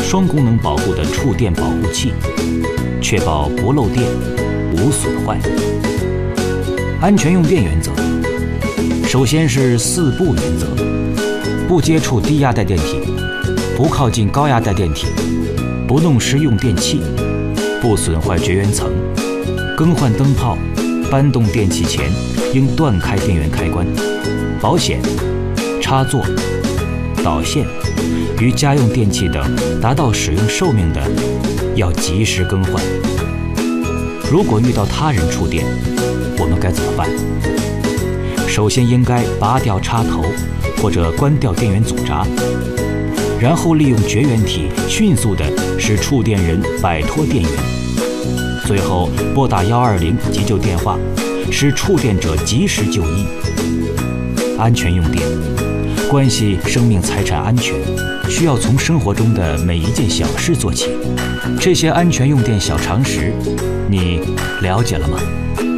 双功能保护的触电保护器，确保不漏电、无损坏。安全用电原则，首先是4不原则：不接触低压带电体，不靠近高压带电体，不弄湿用电器，不损坏绝缘层。更换灯泡、搬动电器前，应断开电源开关。保险、插座、导线与家用电器等达到使用寿命的，要及时更换。如果遇到他人触电，我们该怎么办？首先应该拔掉插头或者关掉电源阻闸，然后利用绝缘体迅速地使触电人摆脱电源，最后拨打120急救电话，使触电者及时就医。安全用电关系生命财产安全，需要从生活中的每一件小事做起。这些安全用电小常识，你了解了吗？